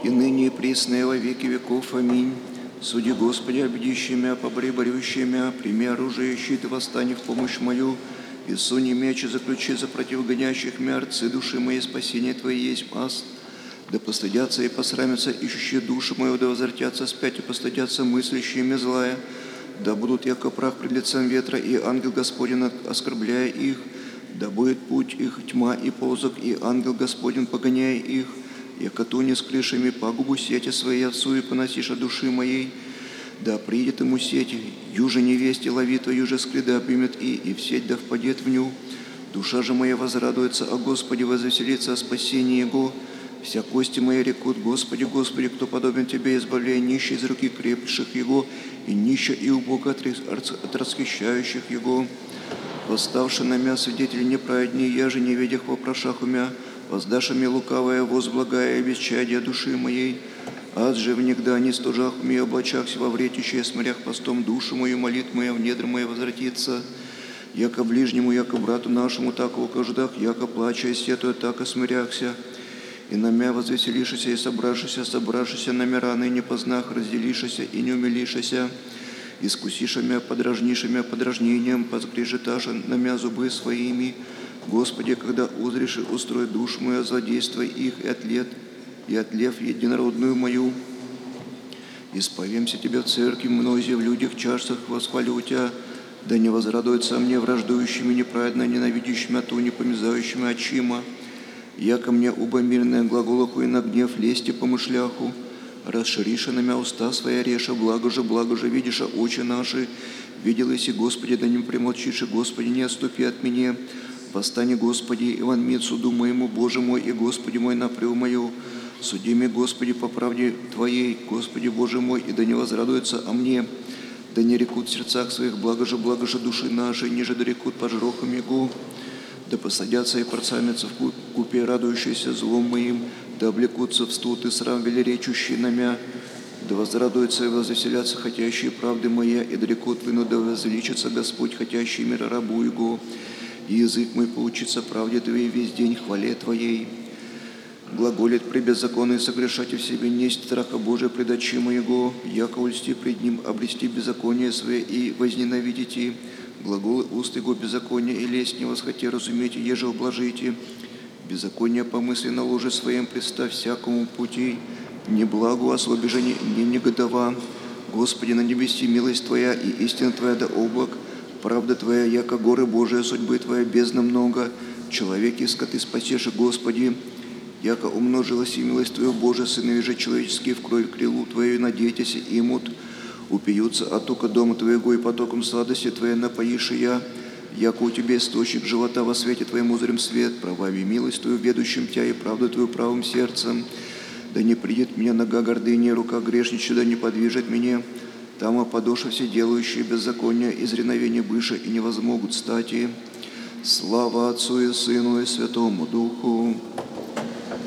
и ныне и присно и во веки веков. Аминь. Суди, Господи, обидящий мя, побори борющий мя, прими оружие и щит и восстань в помощь мою, и суни меч и заключи за противогонящих мя, рцы души моей, спасение Твое есть маст. Да постыдятся и посрамятся ищущие душу мою, да возвратятся спять и постыдятся мыслящие мне злая. Да будут яко прах пред лицем ветра, и ангел Господень оскорбляя их. Да будет путь их тьма и ползок, и ангел Господень погоняя их. Яко туни с крышами пагубу сети своей отцу, и поносишь от души моей. Да придет ему сеть, юже невесте ловит, юже скрыда обнимет и в сеть да впадет в ню. Душа же моя возрадуется о Господе, возвеселится о спасении Его. Вся кости мои рекут: Господи, Господи, кто подобен Тебе, избавляя нищих из руки крепших Его, и нища и убога от расхищающих Его. Восставши на мя свидетели неправеднее, я же не видях вопрошах умя, воздашь мне лукавое, возблагая бесчадие души моей. Ад же внегда не стужах мне облачахся во вретище, смирях постом душу мою, молит моя в недр моей возвратится. Яко ближнему, яко брату нашему, так в каждах, яко плача и сетуя, так и смиряхся. И на мя возвеселишися и собравшися на мя раны, не познах, разделишися и не умилишися. Искусиша мя, подражниша мя подражнением, поскрежеташа на мя зубы своими. Господи, когда узришь и устрой душу мою, злодействуй их и отлев единородную мою. Исповемся Тебя в церкви, мнозе в людях чашцах, восхвалю Тебя. Да не возрадуется мне враждующими, неправедно ненавидящими, а то не помязающими очима. Яко мне уба мирная глаголоху и на гнев лести помышляху. Расшириша на мя уста своя реша, благо же, видиша очи наши. Виделися, Господи, да не примолчишь, Господи, не отступи от меня. Восстань, Господи, и вонмит суду моему, Боже мой, и Господи мой, напрягу мою. Суди меня, Господи, по правде Твоей, Господи, Боже мой, и да не возрадуется о мне. Да не рекут в сердцах своих, благо же души нашей, ниже да рекут по жрохам Его. Да посадятся и процамятся в купе, радующиеся злом моим, да облекутся в студ и срам велеречущий на мя. Да возрадуются и возвеселятся хотящие правды моя, и да рекут вину, да возвеличится Господь, хотящий мира рабу Его. И язык мой поучится правде Твоей весь день, хвале Твоей. Глаголит при беззаконии, согрешайте в себе, несть страха Божия пред очи моего, яко ульсти пред Ним, обрести беззаконие свое и возненавидите. Глаголы уст Его беззакония и лесть не восхоте, разумейте, еже ублажите. Беззаконие по мысли на ложе своем представь всякому пути, не благу ослабежение, не негодова. Господи, на небеси милость Твоя и истина Твоя до облак. Правда Твоя, яко горы Божия, судьбы Твоя бездна много. Человеки и скоты спасешь, Господи. Яко умножилась и милость Твою, Божия, сыновей же человеческие, в кровь крилу Твою надейтесь, и имут. Упьются от тука дома Твоего, и потоком сладости Твоей напоишь я. Яко у Тебя источник живота во свете Твоем узрим свет, правами милость Твою, ведущим Тя, и правду Твою правым сердцем. Да не придет мне нога гордыни, рука грешничая, да не подвижет меня. Там оподоша все делающие беззакония, из реновения быша, и не возмогут стати. Слава Отцу и Сыну и Святому Духу.